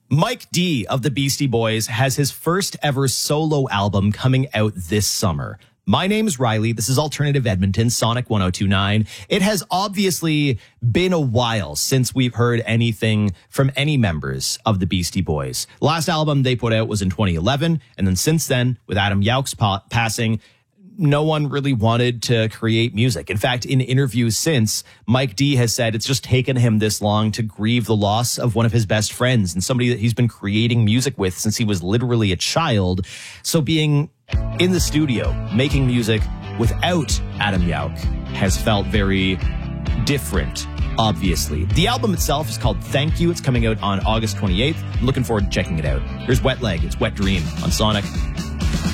Mike D of the Beastie Boys has his first ever solo album coming out this summer. My name's Riley. This is Alternative Edmonton, Sonic 102.9. It has obviously been a while since we've heard anything from any members of the Beastie Boys. Last album they put out was in 2011, and then since then, with Adam Yauch's passing, no one really wanted to create music. In fact, in interviews since, Mike D has said it's just taken him this long to grieve the loss of one of his best friends and somebody that he's been creating music with since he was literally a child. So being in the studio, making music without Adam Yauch has felt very different, obviously. The album itself is called Thank You. It's coming out on August 28th. I'm looking forward to checking it out. Here's Wet Leg. It's Wet Dream on Sonic